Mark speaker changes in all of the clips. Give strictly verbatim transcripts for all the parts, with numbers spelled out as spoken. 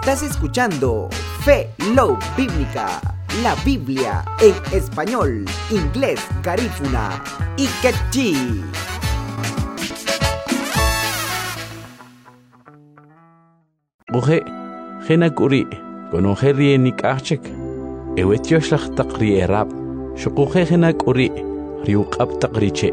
Speaker 1: Estás escuchando Fe Love Bíblica, la Biblia en español, inglés, garífuna y quechí.
Speaker 2: Oje, jena kuri, conoje rienik achek, ewetioslach takri erab, shokuje jena kuri, riukab takriche.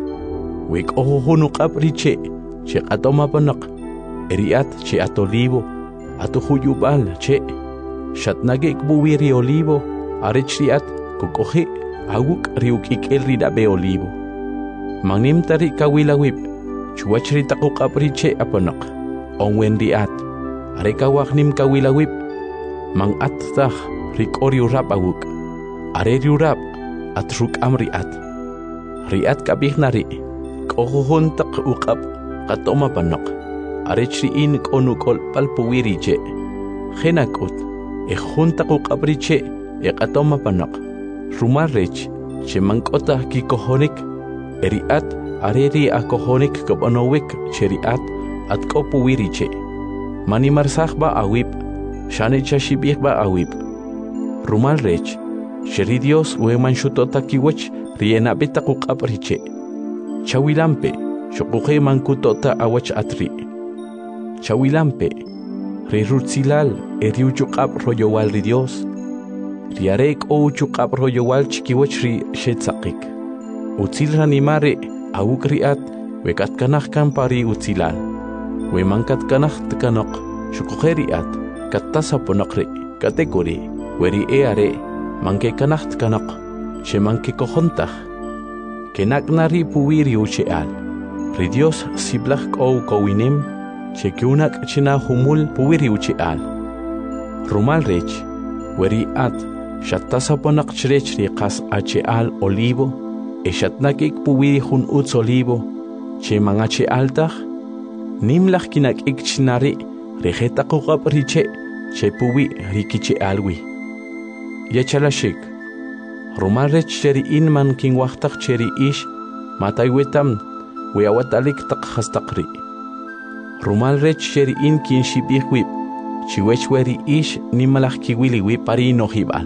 Speaker 2: Wek ojo hunuk apriche, che atoma panak, eriat che atolivo, atuhuyubal che, shatnagek buwiri olivo, arichriat, kokoje, awuk riukik el ridabe olivo. Mangnim tari kawilawip, chuachri takuk apriche apanak, onwen riat. Arekawak nim kawilawip, mang at-tah rik oriurap awuk, areriurap at ruk amriat. Riat kabiknari, kohuhuntak ukap, katoma panak, arechriin konukol palpuwiriche. Henakut, ehuntak ukapriche, ekatoma panak, rumarrech, che mangkota kikohonik, eriat, areri akohonik kapanowik, cheriat, at kopuwiriche. Mani marsach ba awip, shane chashibih ba awip. Rumal rech, sheri Dios we manshutota kiwach, riena beta kukapriche. Chawilampe, shokuhe mankutota awach atri. Chawilampe, rirutzilal, eriuchukap royowal ri Dios. Riarek o uchukap royowal chikiwach ri shetzakik. Utzil ranimare, awukriat, wekat kanach kampari utzilal. We mankat kanach tkanok, shukukeriat, katasa ponokri, kategori, weri eare, manke kanach tkanok, she manke kohontach. Kenak nari puwiri ucheal, ri Dios siblach kou kouinem, che kiunak china humul puwiri ucheal. Rumal rech, weri at, shatasa ponak chrech riqas acheal olivo, e shatnakik puwiri hun uts olivo, che mangache altach, Nimlach kinak ikchinari, rejeta kukap riche, chepuwi rikiche alwi. Yachalashik, Rumarech cheri inman king wachtak cheri ish, mataywetam, weawatalik tak hastakri. Rumalrech cheri in kin shibihwip, chiwechweri ish nimalach kiwiliwi pari nohibal.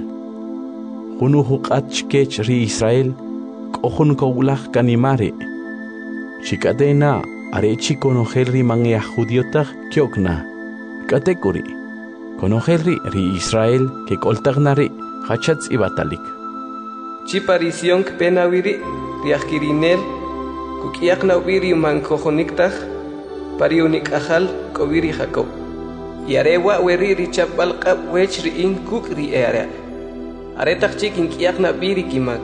Speaker 2: Hunu hukat chkech ri Israel, kohun kowlach kanimare. Chikadena, Arechi conojelri mangea judiotag kiokna. Kategori. Conojelri ri Israel que coltagnari hachats ibatalik.
Speaker 3: Chiparición penawiri riakirinel kukiakna wiri mankojonictag pariunik ajal kowiri jacob. Yarewa weri richapalqab wechri in kuk ri eare. Aretag chikin kiakna biri kimak.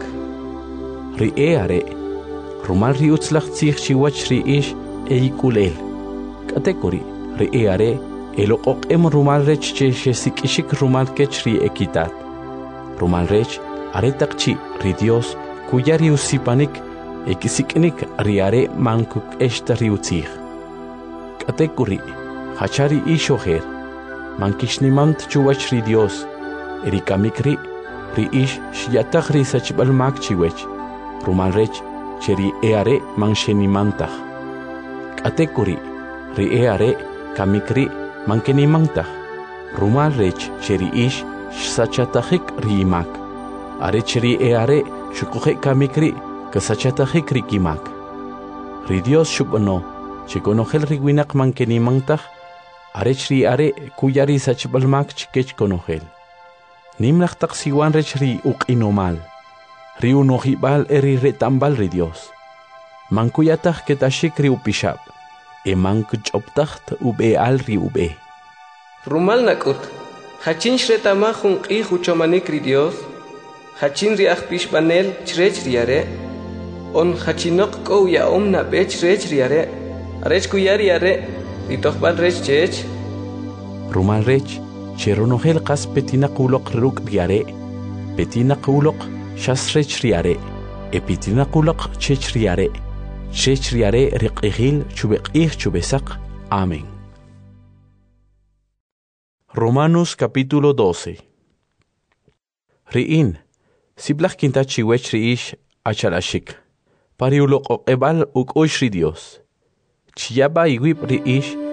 Speaker 2: Ri eare. Rumal ri utzlach tzich chiwach ri ish eikulel. Kategori, ri eare, elokok em rumal rech che shesikishik rumal kech ri ekitat. Rumal rech, aretak chi, ri Dios, kuyari usipanik, ekisiknik riare mankuk eshta ri utzich. Kategori, hachari ishoher, mankishnimant chuwach ri Dios, erikamikri, ri ish shiatach ri sachbalmak chiwech. Rumal rech, cheri eare manshenimantach. Kategori, ri eare, kamikri, mankenimantach. Rumal rech, cheri ish, sachatachik rimak. Are cheri eare, shukuhe kamikri, kasachatachik rikimak. Ri Dios shupano, chikonojel riwinak mankenimantach, are chri are, kuyari sachbalmak chikech konojel. Nimlach taksiwan rech ri ukinomal. Ri unohibal eri retambal ri Dios. Mankuyatach ketashik ri upishab. E mankuchoptacht ube al ri ube.
Speaker 3: Rumal nakut. Hachin shretamahun qi huchomanik ri Dios. Hachin ri achpish banel chrech riare. On hachinok kou ya omna bech rech riare. Arech kuyari are. Ritochbal rech chech.
Speaker 2: Rumal rech. Cheronogel kas petina kulok ruk riare. Petina kulok. Shasrech riare, epitina kulak chech riare, chech riare riqihil chubeqih chubesak. Amén. Romanos capítulo doce. Riin, siblach kinta chiwech riish achalashik. Pariulok ebal uk oishri Dios. Chiyaba iwip riish